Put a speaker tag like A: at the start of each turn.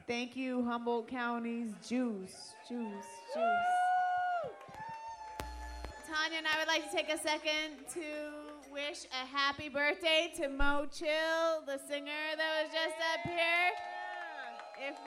A: Thank you, Humboldt County's Juice. Tanya and I would like to take a second to wish a happy birthday to Mo Chill, the singer that was just up here. If